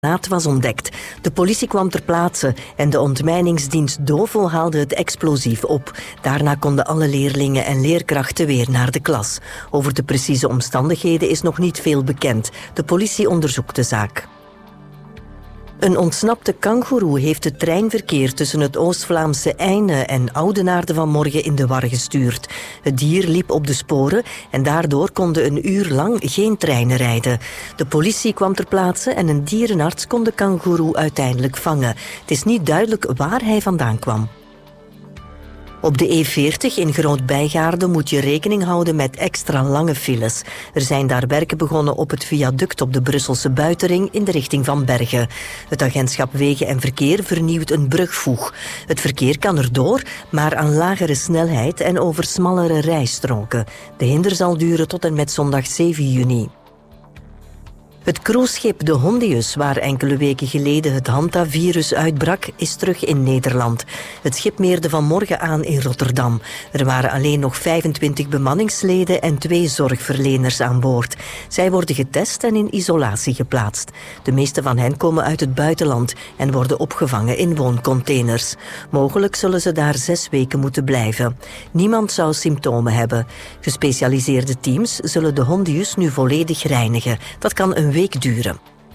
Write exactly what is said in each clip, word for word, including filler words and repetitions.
granaat was ontdekt. De politie kwam ter plaatse en de ontmijningsdienst DOVO haalde het explosief op. Daarna konden alle leerlingen en leerkrachten weer naar de klas. Over de precieze omstandigheden is nog niet veel bekend. De politie onderzoekt de zaak. Een ontsnapte kangoeroe heeft het treinverkeer tussen het Oost-Vlaamse Eyne en Oudenaarde vanmorgen in de war gestuurd. Het dier liep op de sporen en daardoor konden een uur lang geen treinen rijden. De politie kwam ter plaatse en een dierenarts kon de kangoeroe uiteindelijk vangen. Het is niet duidelijk waar hij vandaan kwam. Op de E veertig in Groot-Bijgaarde moet je rekening houden met extra lange files. Er zijn daar werken begonnen op het viaduct op de Brusselse Buitenring in de richting van Bergen. Het agentschap Wegen en Verkeer vernieuwt een brugvoeg. Het verkeer kan erdoor, maar aan lagere snelheid en over smallere rijstroken. De hinder zal duren tot en met zondag zeven juni. Het cruiseschip de Hondius, waar enkele weken geleden het Hanta-virus uitbrak, is terug in Nederland. Het schip meerde vanmorgen aan in Rotterdam. Er waren alleen nog vijfentwintig bemanningsleden en twee zorgverleners aan boord. Zij worden getest en in isolatie geplaatst. De meeste van hen komen uit het buitenland en worden opgevangen in wooncontainers. Mogelijk zullen ze daar zes weken moeten blijven. Niemand zou symptomen hebben. Gespecialiseerde teams zullen de Hondius nu volledig reinigen. Dat kan een week duren.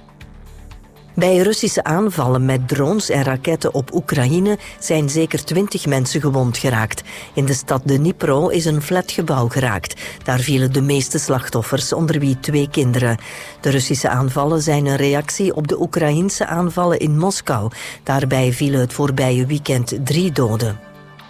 Bij Russische aanvallen met drones en raketten op Oekraïne zijn zeker twintig mensen gewond geraakt. In de stad Dnipro is een flatgebouw geraakt. Daar vielen de meeste slachtoffers, onder wie twee kinderen. De Russische aanvallen zijn een reactie op de Oekraïense aanvallen in Moskou. Daarbij vielen het voorbije weekend drie doden.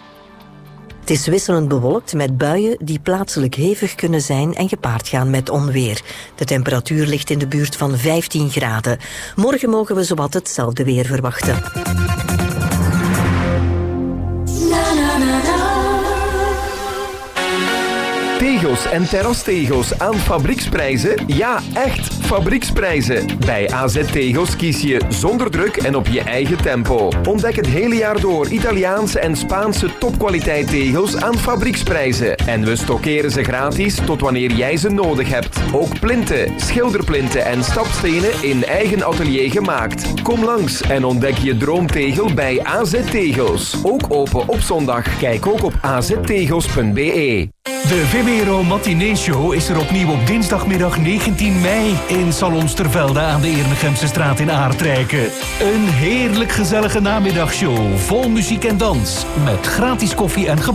Het is wisselend bewolkt met buien die plaatselijk hevig kunnen zijn en gepaard gaan met onweer. De temperatuur ligt in de buurt van vijftien graden. Morgen mogen we zowat hetzelfde weer verwachten. Tegels en terrastegels aan fabrieksprijzen? Ja, echt fabrieksprijzen. Bij A Z Tegels kies je zonder druk en op je eigen tempo. Ontdek het hele jaar door Italiaanse en Spaanse topkwaliteit tegels aan fabrieksprijzen. En we stockeren ze gratis tot wanneer jij ze nodig hebt. Ook plinten, schilderplinten en stapstenen in eigen atelier gemaakt. Kom langs en ontdek je droomtegel bij A Z Tegels. Ook open op zondag. Kijk ook op a z tegels punt b e. De V M R O Matinee Show is er opnieuw op dinsdagmiddag negentien mei in Salons Tervelde aan de Ernegemse straat in Aardrijken. Een heerlijk gezellige namiddagshow vol muziek en dans met gratis koffie en gebak.